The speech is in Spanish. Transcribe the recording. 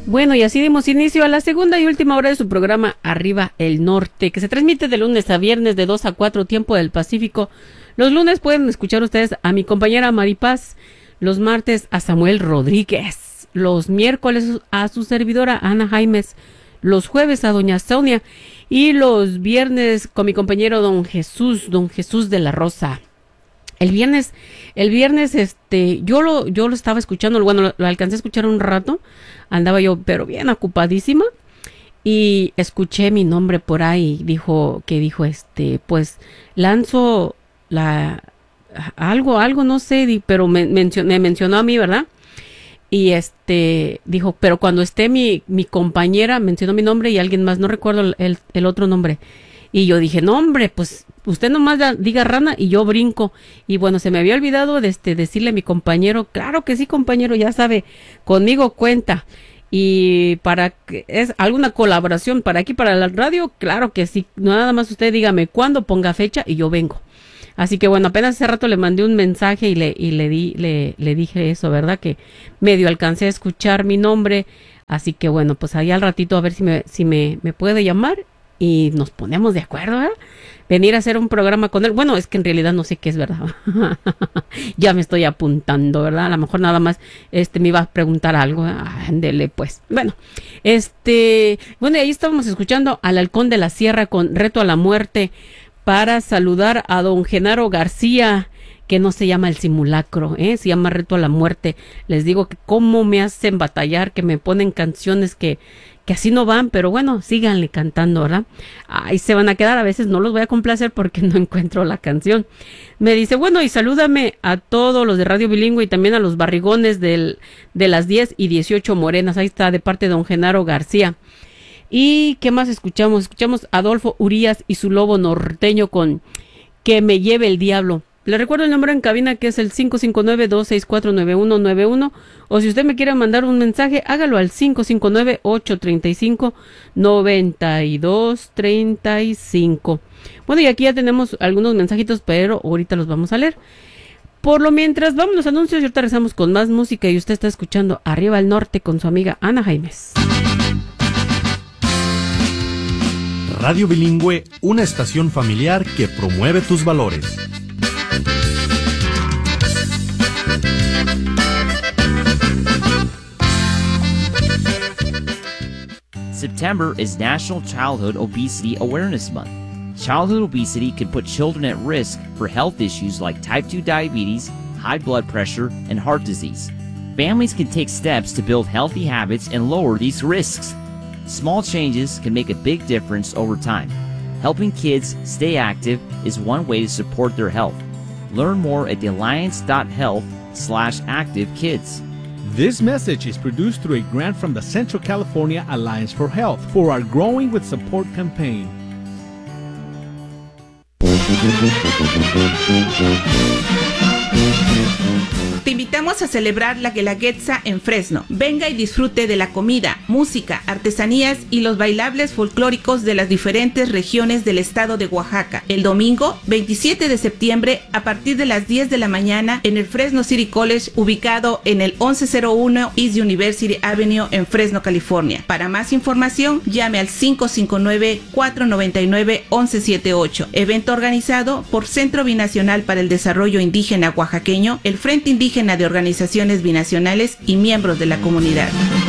Bueno, y así dimos inicio a la segunda y última hora de su programa Arriba el Norte, que se transmite de lunes a viernes de 2 a 4 tiempo del Pacífico. Los lunes pueden escuchar ustedes a mi compañera Maripaz, los martes a Samuel Rodríguez, los miércoles a su servidora Ana Jaimes, los jueves a doña Sonia y los viernes con mi compañero don Jesús de la Rosa. El viernes, yo lo estaba escuchando, bueno, lo alcancé a escuchar un rato, andaba yo, pero bien ocupadísima, y escuché mi nombre por ahí, dijo, pues, lanzo algo, no sé, pero me mencionó a mí, ¿verdad? Y dijo, pero cuando esté mi compañera, mencionó mi nombre y alguien más, no recuerdo el otro nombre. Y yo dije, no hombre, pues usted nomás diga Rana y yo brinco. Y bueno, se me había olvidado decirle a mi compañero, claro que sí, compañero, ya sabe, conmigo cuenta. Y para que es alguna colaboración para aquí, para la radio, claro que sí. Nada más usted dígame cuándo, ponga fecha y yo vengo. Así que bueno, apenas hace rato le mandé un mensaje y le dije eso, ¿verdad? Que medio alcancé a escuchar mi nombre. Así que bueno, pues ahí al ratito a ver si me puede llamar. Y nos ponemos de acuerdo, ¿verdad? Venir a hacer un programa con él. Bueno, es que en realidad no sé qué es, ¿verdad? Ya me estoy apuntando, ¿verdad? A lo mejor nada más me iba a preguntar algo. Ándele, pues. Bueno, bueno, y ahí estábamos escuchando al Halcón de la Sierra con Reto a la Muerte para saludar a don Genaro García, que no se llama El Simulacro, se llama Reto a la Muerte. Les digo que cómo me hacen batallar, que me ponen canciones que así no van, pero bueno, síganle cantando, ¿verdad? Ahí se van a quedar, a veces no los voy a complacer porque no encuentro la canción. Me dice, bueno, y salúdame a todos los de Radio Bilingüe y también a los barrigones de las 10 y 18 morenas. Ahí está, de parte de don Genaro García. ¿Y qué más escuchamos? Escuchamos a Adolfo Urías y su Lobo Norteño con Que me lleve el diablo. Le recuerdo el número en cabina, que es el 559-264-9191, o si usted me quiere mandar un mensaje, hágalo al 559-835-9235. Bueno, y aquí ya tenemos algunos mensajitos, pero ahorita los vamos a leer. Por lo mientras, vamos a los anuncios y ahorita regresamos con más música, y usted está escuchando Arriba el Norte con su amiga Ana Jaimes. Radio Bilingüe, una estación familiar que promueve tus valores. September is National Childhood Obesity Awareness Month. Childhood obesity can put children at risk for health issues like type 2 diabetes, high blood pressure, and heart disease. Families can take steps to build healthy habits and lower these risks. Small changes can make a big difference over time. Helping kids stay active is one way to support their health. Learn more at thealliance.health/activekids. This message is produced through a grant from the Central California Alliance for Health for our Growing with Support campaign. Te invitamos a celebrar la Guelaguetza en Fresno. Venga y disfrute de la comida, música, artesanías y los bailables folclóricos de las diferentes regiones del estado de Oaxaca. El domingo 27 de septiembre a partir de las 10 de la mañana en el Fresno City College, ubicado en el 1101 East University Avenue en Fresno, California. Para más información, llame al 559-499-1178. Evento organizado por Centro Binacional para el Desarrollo Indígena Oaxaqueño, el Frente Indígena de Organizaciones Binacionales y miembros de la comunidad.